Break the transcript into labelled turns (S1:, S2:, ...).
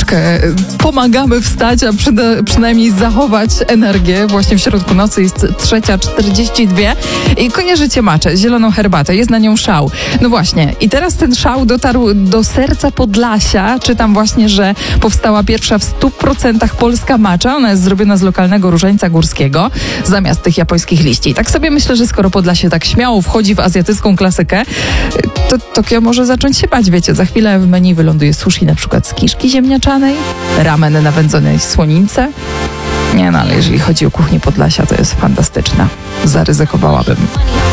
S1: tak pomagamy wstać, a przynajmniej zachować energię. Właśnie w środku nocy jest 3:42 i kojarzycie maczę, zieloną herbatę, jest na nią szał. No właśnie, i teraz ten szał dotarł do serca Podlasia. Czytam właśnie, że powstała pierwsza w 100% polska macza. Ona jest zrobiona z lokalnego różańca górskiego, zamiast tych japońskich liści. I tak sobie myślę, że skoro Podlasie tak śmiało wchodzi w azjatycką klasykę, to Tokio może zacząć się bać, wiecie. Za chwilę w menu wyląduje sushi na przykład z kiszki ziemniaczanej, ramen na wędzonej słonince. Nie no, ale jeżeli chodzi o kuchnię Podlasia, to jest fantastyczna. Zaryzykowałabym.